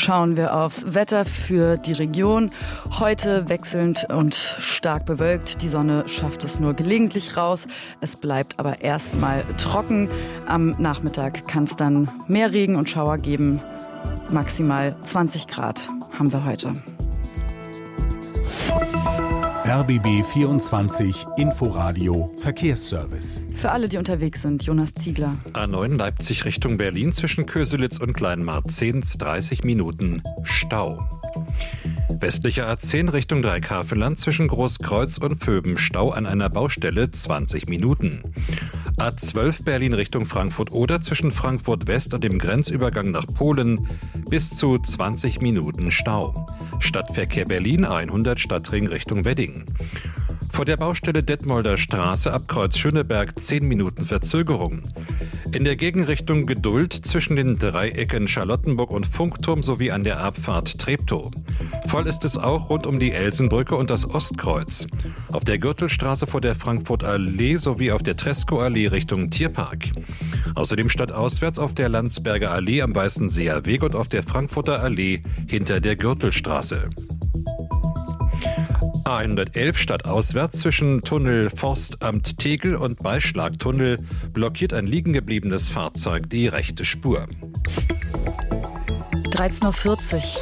schauen wir aufs Wetter für die Region. Heute wechselnd und stark bewölkt. Die Sonne schafft es nur gelegentlich raus. Es bleibt aber erstmal trocken. Am Nachmittag kann es dann mehr Regen und Schauer geben. Maximal 20 Grad haben wir heute. RBB 24 Inforadio Verkehrsservice. Für alle, die unterwegs sind, Jonas Ziegler. A9 Leipzig Richtung Berlin zwischen Köselitz und Kleinmarzehns 30 Minuten Stau. Westlicher A10 Richtung Dreieckhavelland zwischen Großkreuz und Vöben Stau an einer Baustelle 20 Minuten. A12 Berlin Richtung Frankfurt oder zwischen Frankfurt West und dem Grenzübergang nach Polen bis zu 20 Minuten Stau. Stadtverkehr Berlin 100 Stadtring Richtung Wedding. Vor der Baustelle Detmolder Straße ab Kreuz Schöneberg 10 Minuten Verzögerung. In der Gegenrichtung Geduld zwischen den Dreiecken Charlottenburg und Funkturm sowie an der Abfahrt Treptow. Voll ist es auch rund um die Elsenbrücke und das Ostkreuz. Auf der Gürtelstraße vor der Frankfurter Allee sowie auf der Tresco-Allee Richtung Tierpark. Außerdem stadtauswärts auf der Landsberger Allee am Weißenseer Weg und auf der Frankfurter Allee hinter der Gürtelstraße. A111 stadtauswärts zwischen Tunnel Forstamt Tegel und Beischlagtunnel blockiert ein liegengebliebenes Fahrzeug die rechte Spur. 13.40 Uhr.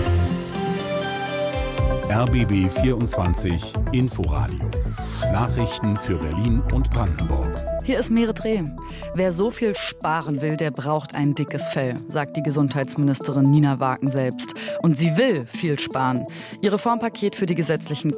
RBB 24 Inforadio. Nachrichten für Berlin und Brandenburg. Hier ist Merit Reh. Wer so viel sparen will, der braucht ein dickes Fell, sagt die Gesundheitsministerin Nina Waken selbst. Und sie will viel sparen. Ihr Reformpaket für die gesetzlichen